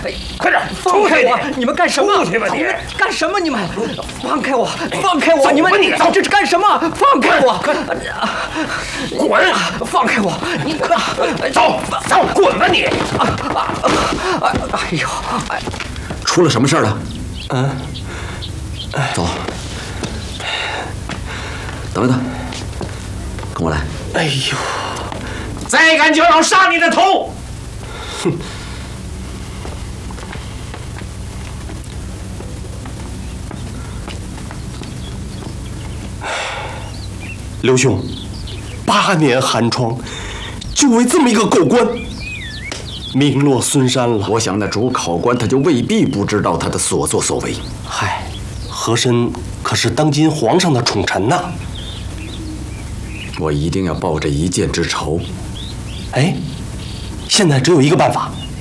快点放开我！你们干什么？ 出去吧你！ 干什么？你们放开我！放开我！你们这是干什么？放开我！ 滚！ 放开我！你走，滚吧你！ 哎呦！ 出了什么事了？走，等一等，跟我来。 哎呦！ 再敢就要杀你的头！ 哼！刘兄，8年寒窗，就为这么一个狗官，名落孙山了。 我想那主考官他就未必不知道他的所作所为。 嗨，和珅可是当今皇上的宠臣呐。 我一定要报这一箭之仇。 哎，现在只有一个办法。